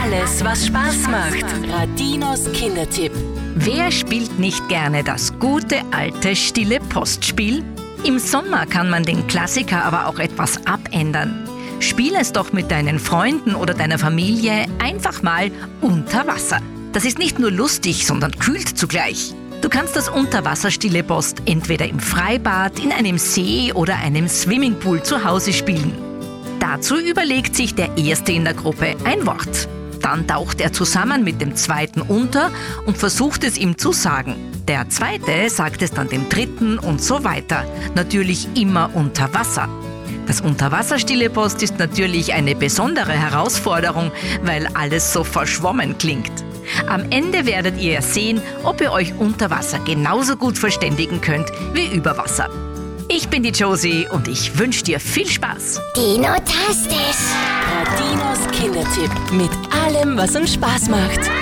alles, was Spaß macht. Radinos Kindertipp. Wer spielt nicht gerne das gute alte stille Postspiel? Im Sommer kann man den Klassiker aber auch etwas abändern. Spiel es doch mit deinen Freunden oder deiner Familie einfach mal unter Wasser. Das ist nicht nur lustig, sondern kühlt zugleich. Du kannst das Unterwasserstille Post entweder im Freibad, in einem See oder einem Swimmingpool zu Hause spielen. Dazu überlegt sich der Erste in der Gruppe ein Wort. Dann taucht er zusammen mit dem Zweiten unter und versucht es ihm zu sagen. Der Zweite sagt es dann dem Dritten und so weiter. Natürlich immer unter Wasser. Das Unterwasserstille Post ist natürlich eine besondere Herausforderung, weil alles so verschwommen klingt. Am Ende werdet ihr sehen, ob ihr euch unter Wasser genauso gut verständigen könnt wie über Wasser. Ich bin die Josie und ich wünsche dir viel Spaß. Dino-tastisch. Radinos Kindertipp. Mit allem, was uns Spaß macht.